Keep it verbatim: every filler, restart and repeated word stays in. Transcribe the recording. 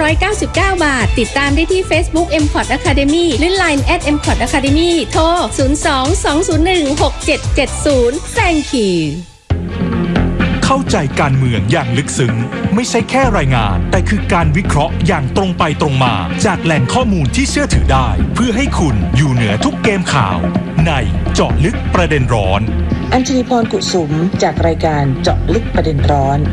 อยเก้าสิบเก้า บาทติดตามได้ที่ Facebook เอ็ม คอร์ด Academy หรือ ไลน์ แอท เอ็ม คอร์ด Academy โทรศูนย์ สอง สอง ศูนย์ หนึ่ง หก เจ็ด เจ็ด ศูนย์ Thank you เข้าใจการเมืองอย่างลึกซึ้งไม่ใช่แค่รายงานแต่คือการวิเคราะห์อย่างตรงไปตรงมาจากแหล่งข้อมูลที่เชื่อถือได้เพื่อให้คุณอยู่เหนือทุกเกมข่าวในเจาะลึกประเด็นร้อนอัญชลีพรกุสุมจากรายการเจาะลึกประเด็นร้อน